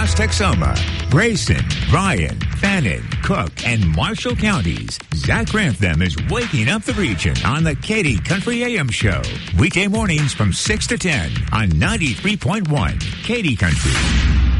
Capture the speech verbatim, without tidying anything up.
West Texoma, Grayson, Bryan, Fannin, Cook, and Marshall counties. Zach Grantham is waking up the region on the Katy Country A M Show. Weekday mornings from six to ten on ninety-three point one Katy Country.